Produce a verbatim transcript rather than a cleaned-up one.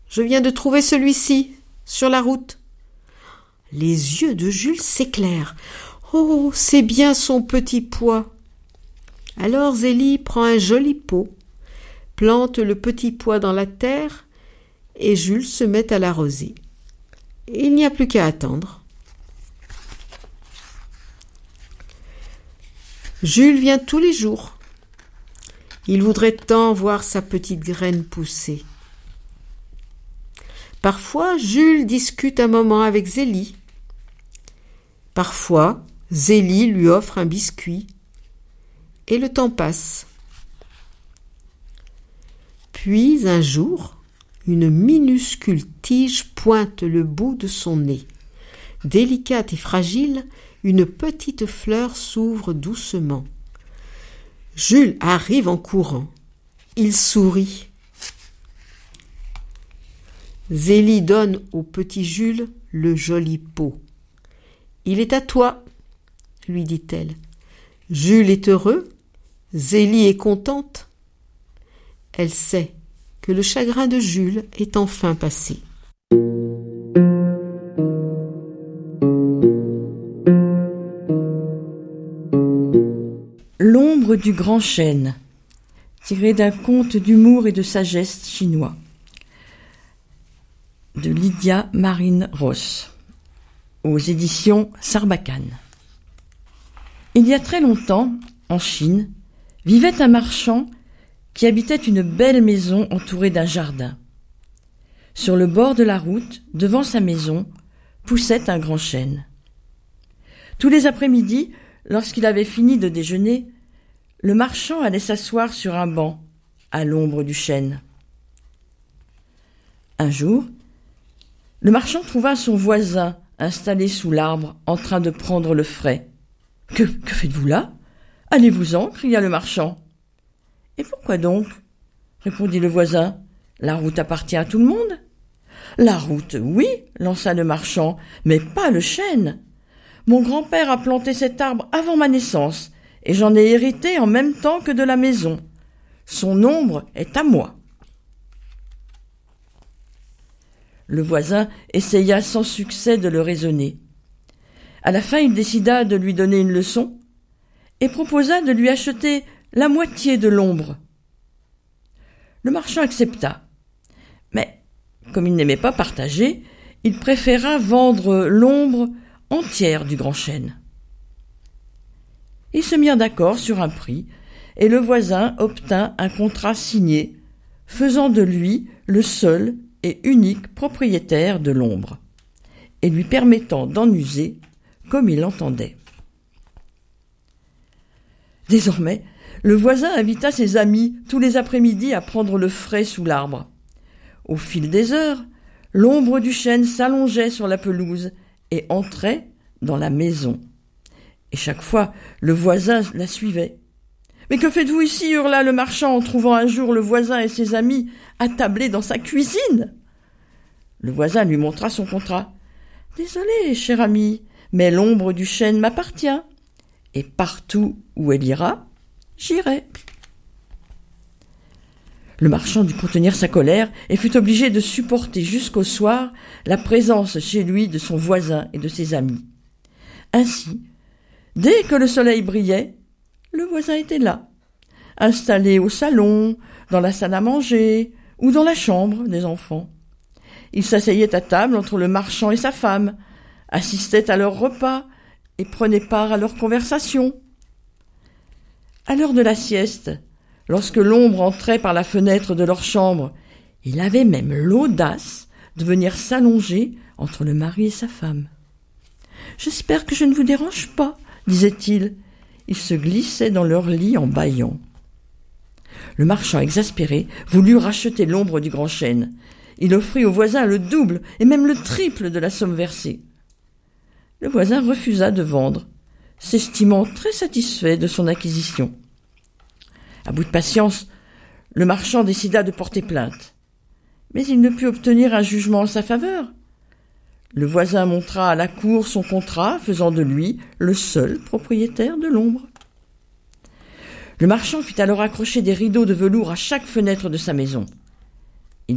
Je viens de trouver celui-ci, sur la route. » Les yeux de Jules s'éclairent. « Oh, c'est bien son petit pois !» Alors Zélie prend un joli pot, plante le petit pois dans la terre et Jules se met à l'arroser. Il n'y a plus qu'à attendre. Jules vient tous les jours. Il voudrait tant voir sa petite graine pousser. Parfois, Jules discute un moment avec Zélie. Parfois, Zélie lui offre un biscuit. Et le temps passe. Puis, un jour, une minuscule tige pointe le bout de son nez. Délicate et fragile, une petite fleur s'ouvre doucement. Jules arrive en courant. Il sourit. Zélie donne au petit Jules le joli pot. « Il est à toi, » lui dit-elle. Jules est heureux, Zélie est contente. Elle sait que le chagrin de Jules est enfin passé. L'ombre du grand chêne, tiré d'un conte d'humour et de sagesse chinois, de Lydia Marine Ross, aux éditions Sarbacane. Il y a très longtemps, en Chine, vivait un marchand qui habitait une belle maison entourée d'un jardin. Sur le bord de la route, devant sa maison, poussait un grand chêne. Tous les après-midi, lorsqu'il avait fini de déjeuner, le marchand allait s'asseoir sur un banc, à l'ombre du chêne. Un jour, le marchand trouva son voisin installé sous l'arbre, en train de prendre le frais. « Que, que faites-vous là ? Allez-vous-en » cria le marchand. « Et pourquoi donc ?» répondit le voisin. « La route appartient à tout le monde. »« La route, oui, » lança le marchand, « mais pas le chêne. Mon grand-père a planté cet arbre avant ma naissance, et j'en ai hérité en même temps que de la maison. Son ombre est à moi. » Le voisin essaya sans succès de le raisonner. À la fin, il décida de lui donner une leçon et proposa de lui acheter la moitié de l'ombre. Le marchand accepta, mais comme il n'aimait pas partager, il préféra vendre l'ombre entière du grand chêne. Ils se mirent d'accord sur un prix et le voisin obtint un contrat signé, faisant de lui le seul et unique propriétaire de l'ombre, et lui permettant d'en user comme il l'entendait. Désormais, le voisin invita ses amis tous les après-midi à prendre le frais sous l'arbre. Au fil des heures, l'ombre du chêne s'allongeait sur la pelouse et entrait dans la maison. Et chaque fois, le voisin la suivait. « Mais que faites-vous ici ?» hurla le marchand en trouvant un jour le voisin et ses amis attablés dans sa cuisine. Le voisin lui montra son contrat. « Désolé, cher ami, mais l'ombre du chêne m'appartient, et partout où elle ira, j'irai. » Le marchand dut contenir sa colère et fut obligé de supporter jusqu'au soir la présence chez lui de son voisin et de ses amis. Ainsi, dès que le soleil brillait, le voisin était là, installé au salon, dans la salle à manger ou dans la chambre des enfants. Il s'asseyait à table entre le marchand et sa femme, assistait à leurs repas et prenait part à leurs conversations. À l'heure de la sieste, lorsque l'ombre entrait par la fenêtre de leur chambre, il avait même l'audace de venir s'allonger entre le mari et sa femme. « J'espère que je ne vous dérange pas, » disait-il. Il se glissait dans leur lit en bâillant. Le marchand, exaspéré, voulut racheter l'ombre du grand chêne. Il offrit au voisin le double et même le triple de la somme versée. Le voisin refusa de vendre, s'estimant très satisfait de son acquisition. À bout de patience, le marchand décida de porter plainte. Mais il ne put obtenir un jugement en sa faveur. Le voisin montra à la cour son contrat, faisant de lui le seul propriétaire de l'ombre. Le marchand fit alors accrocher des rideaux de velours à chaque fenêtre de sa maison.